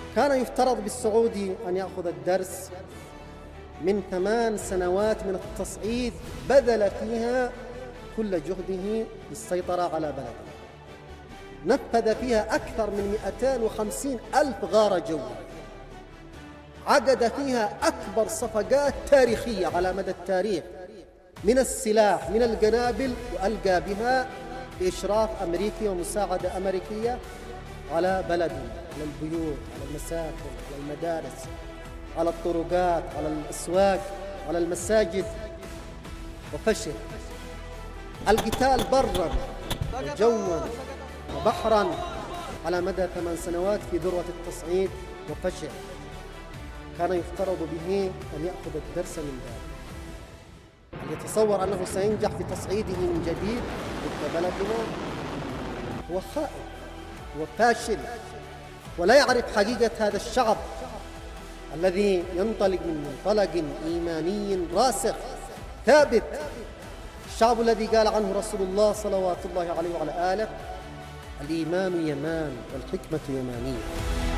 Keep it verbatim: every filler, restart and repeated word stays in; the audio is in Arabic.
كان يفترض بالسعودي أن يأخذ الدرس من ثمان سنوات من التصعيد بذل فيها كل جهده للسيطرة على بلده، نفذ فيها أكثر من مئتين وخمسين ألف غارة جوية، عقد فيها أكبر صفقات تاريخية على مدى التاريخ من السلاح من القنابل، وألقى بها بإشراف أمريكي ومساعدة أمريكية على بلده، على البيوت، على المساكن، على المدارس، على الطرقات، على الأسواق، على المساجد، وفشل. القتال برا وجوا وبحرا على مدى ثمان سنوات في ذروة التصعيد وفشل. كان يفترض به أن يأخذ الدرس من ذلك. هل يتصور أنه سينجح في تصعيده من جديد ضد بلدنا؟ هو خائن، هو فاشل، ولا يعرف حقيقة هذا الشعب الذي ينطلق من منطلق إيماني راسخ ثابت، الشعب الذي قال عنه رسول الله صلوات الله عليه وعلى آله: الإيمان يمان والحكمة يمانية.